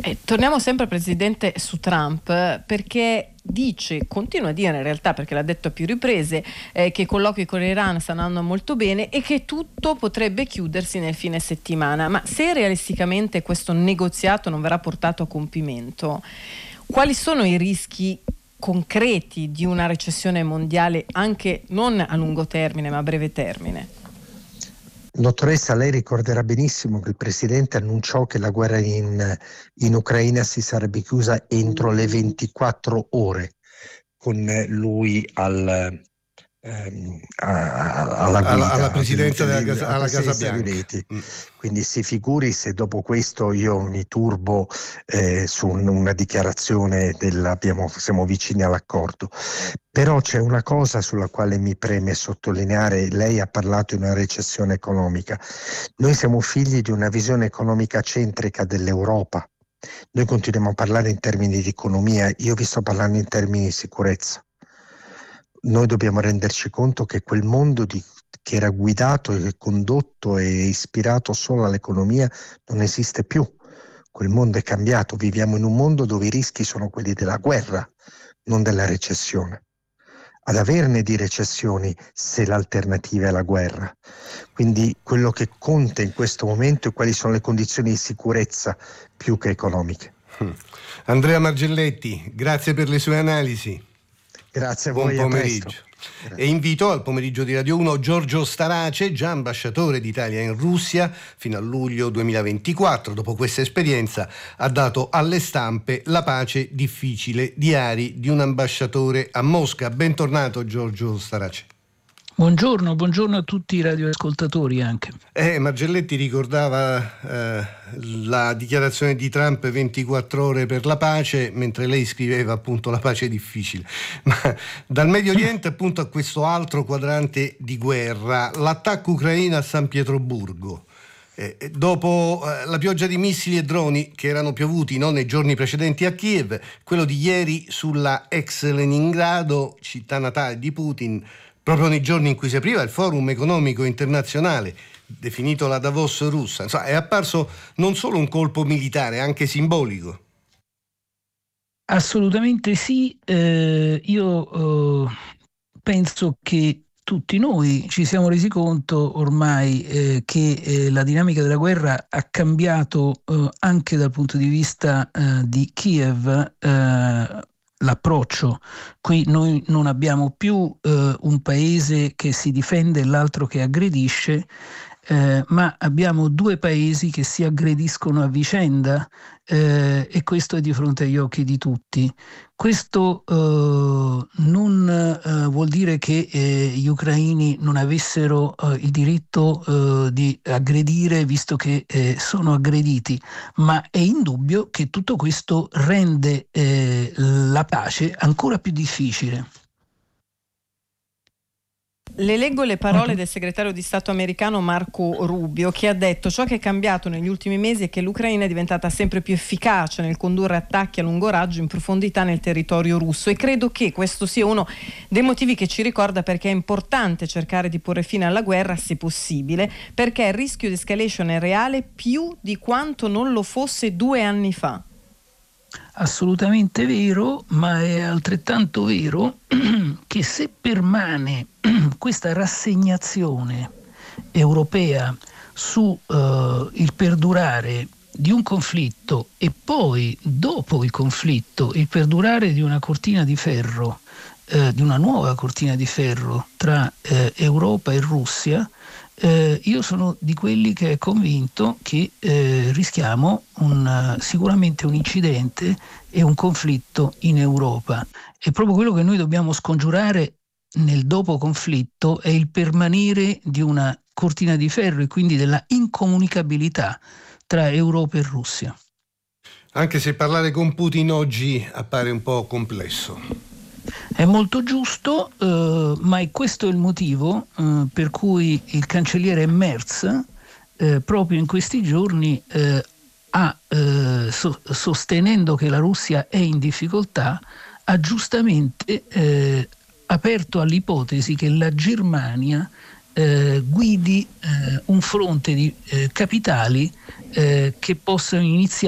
Torniamo sempre, Presidente, su Trump, perché continua a dire in realtà, perché l'ha detto a più riprese, che i colloqui con l'Iran stanno andando molto bene e che tutto potrebbe chiudersi nel fine settimana. Ma se realisticamente questo negoziato non verrà portato a compimento, quali sono i rischi concreti di una recessione mondiale, anche non a lungo termine ma a breve termine? Dottoressa, lei ricorderà benissimo che il Presidente annunciò che la guerra in Ucraina si sarebbe chiusa entro le 24 ore, con lui alla guida, alla presidenza alla alla Casa Stati Bianca. Uniti. Quindi si figuri se dopo questo io mi turbo su una dichiarazione siamo vicini all'accordo. Però c'è una cosa sulla quale mi preme sottolineare: lei ha parlato di una recessione economica. Noi siamo figli di una visione economica centrica dell'Europa. Noi continuiamo a parlare in termini di economia, io vi sto parlando in termini di sicurezza. Noi dobbiamo renderci conto che quel mondo che era guidato e condotto e ispirato solo all'economia non esiste più. Quel mondo è cambiato, viviamo in un mondo dove i rischi sono quelli della guerra, non della recessione. Ad averne di recessioni se l'alternativa è la guerra. Quindi quello che conta in questo momento è quali sono le condizioni di sicurezza più che economiche. Andrea Margelletti, grazie per le sue analisi. Grazie a Buon voi, pomeriggio. E invito al pomeriggio di Radio 1 Giorgio Starace, già ambasciatore d'Italia in Russia fino a luglio 2024. Dopo questa esperienza ha dato alle stampe La pace difficile, diari di un ambasciatore a Mosca. Bentornato Giorgio Starace. Buongiorno a tutti i radioascoltatori anche. Margelletti ricordava la dichiarazione di Trump 24 ore per la pace, mentre lei scriveva appunto la pace difficile. Ma dal Medio Oriente appunto a questo altro quadrante di guerra, l'attacco ucraino a San Pietroburgo. Dopo la pioggia di missili e droni che erano piovuti nei giorni precedenti a Kiev, quello di ieri sulla ex Leningrado, città natale di Putin, proprio nei giorni in cui si apriva il forum economico internazionale, definito la Davos russa, insomma, è apparso non solo un colpo militare, anche simbolico. Assolutamente sì, io penso che tutti noi ci siamo resi conto ormai che la dinamica della guerra ha cambiato anche dal punto di vista di Kiev. L'approccio. Qui noi non abbiamo più un paese che si difende e l'altro che aggredisce, ma abbiamo due paesi che si aggrediscono a vicenda e questo è di fronte agli occhi di tutti. Questo non vuol dire che gli ucraini non avessero il diritto di aggredire, visto che sono aggrediti, ma è indubbio che tutto questo rende la pace ancora più difficile. Le leggo le parole del segretario di Stato americano Marco Rubio, che ha detto: ciò che è cambiato negli ultimi mesi è che l'Ucraina è diventata sempre più efficace nel condurre attacchi a lungo raggio in profondità nel territorio russo, e credo che questo sia uno dei motivi che ci ricorda perché è importante cercare di porre fine alla guerra se possibile, perché il rischio di escalation è reale più di quanto non lo fosse 2 anni fa. Assolutamente vero, ma è altrettanto vero che se permane questa rassegnazione europea su il perdurare di un conflitto e poi dopo il conflitto il perdurare di una cortina di ferro, di una nuova cortina di ferro tra Europa e Russia, io sono di quelli che è convinto che rischiamo sicuramente un incidente e un conflitto in Europa. E proprio quello che noi dobbiamo scongiurare nel dopo conflitto è il permanere di una cortina di ferro e quindi della incomunicabilità tra Europa e Russia. Anche se parlare con Putin oggi appare un po' complesso. È molto giusto, ma è questo il motivo per cui il cancelliere Merz proprio in questi giorni sostenendo che la Russia è in difficoltà, ha giustamente aperto all'ipotesi che la Germania guidi un fronte di capitali che possano iniziare